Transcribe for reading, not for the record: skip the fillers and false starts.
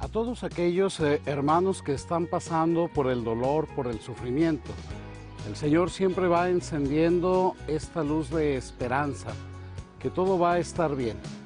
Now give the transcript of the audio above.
a todos aquellos hermanos que están pasando por el dolor, por el sufrimiento. El Señor siempre va encendiendo esta luz de esperanza, que todo va a estar bien.